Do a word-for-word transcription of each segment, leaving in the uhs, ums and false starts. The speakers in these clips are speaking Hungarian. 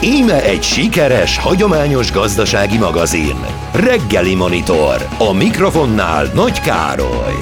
Íme egy sikeres, hagyományos gazdasági magazin. Reggeli Monitor. A mikrofonnál Nagy Károly.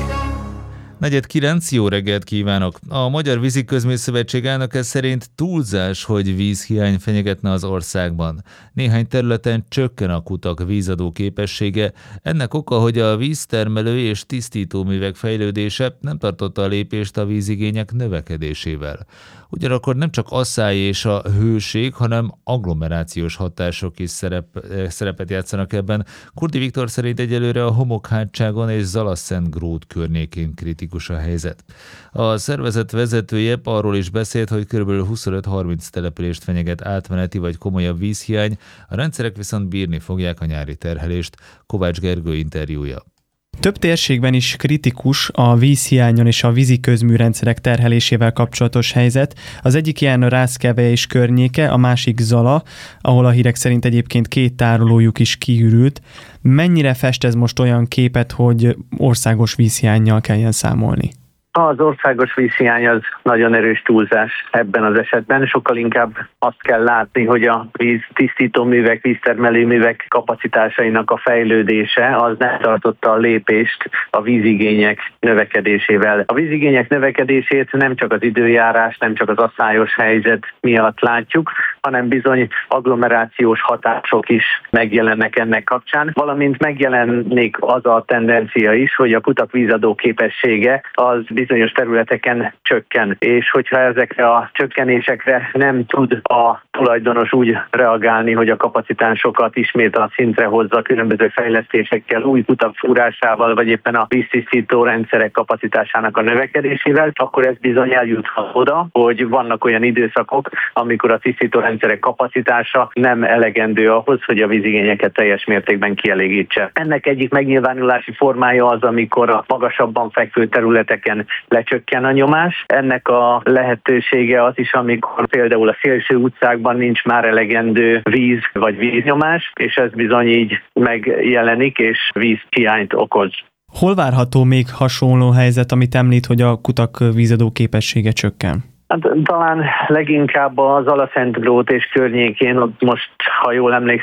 Negyed kilenc, jó reggelt kívánok! A Magyar Víziközműszövetség elnöke szerint túlzás, hogy vízhiány fenyegetne az országban. Néhány területen csökken a kutak vízadó képessége. Ennek oka, hogy a víztermelő és tisztítóművek fejlődése nem tartotta a lépést a vízigények növekedésével. Ugyanakkor nem csak asszály és a hőség, hanem agglomerációs hatások is szerep, szerepet játszanak ebben. Kurdi Viktor szerint egyelőre a Homokhátságon és Zalasszentgrót környékén kritikus a helyzet. A szervezet vezetője arról is beszélt, hogy kb. huszonöt-harminc települést fenyeget átmeneti vagy komolyabb vízhiány, a rendszerek viszont bírni fogják a nyári terhelést. Kovács Gergő interjúja. Több térségben is kritikus a vízhiányon és a víziközműrendszerek terhelésével kapcsolatos helyzet. Az egyik ilyen Rászkeve és környéke, a másik Zala, ahol a hírek szerint egyébként két tárolójuk is kiürült. Mennyire fest ez most olyan képet, hogy országos vízhiánnyal kelljen számolni? Az országos vízhiány az nagyon erős túlzás ebben az esetben. Sokkal inkább azt kell látni, hogy a víztisztítóművek, víztermelőművek kapacitásainak a fejlődése az nem tartotta a lépést a vízigények növekedésével. A vízigények növekedését nem csak az időjárás, nem csak az asszályos helyzet miatt látjuk, hanem bizony agglomerációs hatások is megjelennek ennek kapcsán, valamint megjelenik az a tendencia is, hogy a kutak vízadó képessége az bizonyos területeken csökken, és hogyha ezekre a csökkenésekre nem tud a tulajdonos úgy reagálni, hogy a kapacitásokat ismét a szintre hozza különböző fejlesztésekkel, új kutak fúrásával, vagy éppen a víztisztító rendszerek kapacitásának a növekedésével, akkor ez bizony eljuthat oda, hogy vannak olyan időszakok, amikor a tisztító rendszerek kapacitása nem elegendő ahhoz, hogy a vízigényeket teljes mértékben kielégítse. Ennek egyik megnyilvánulási formája az, amikor a magasabban fekvő területeken lecsökken a nyomás. Ennek a lehetősége az is, amikor például a szélső utcákban nincs már elegendő víz vagy víznyomás, és ez bizony így megjelenik, és vízhiányt okoz. Hol várható még hasonló helyzet, amit említ, hogy a kutak vízadó képessége csökken? Hát, talán leginkább az Zalasszentgrót és környékén, ott most, ha jól emlékszem,